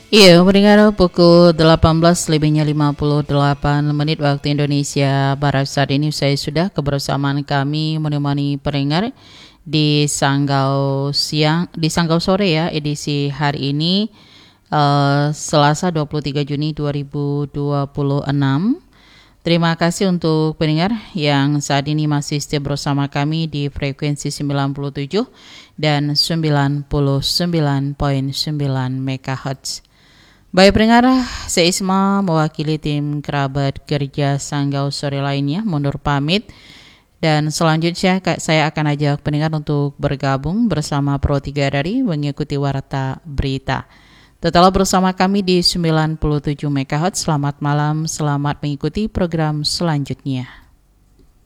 Iya, mendengar pukul 18:58 waktu Indonesia Barat. Saat ini saya sudah kebersamaan kami menemani pendengar di Sanggau siang, di Sanggau sore ya, edisi hari ini Selasa 23 Juni 2026. Terima kasih untuk pendengar yang saat ini masih setia bersama kami di frekuensi 97 dan 99.9 MHz. Baik pendengar, saya Isma mewakili tim kerabat kerja Sanggau sore lainnya mundur pamit. Dan selanjutnya saya akan ajak pendengar untuk bergabung bersama Pro 3 dari mengikuti warta berita. Tetaplah bersama kami di 97 MHz. Selamat malam, selamat mengikuti program selanjutnya.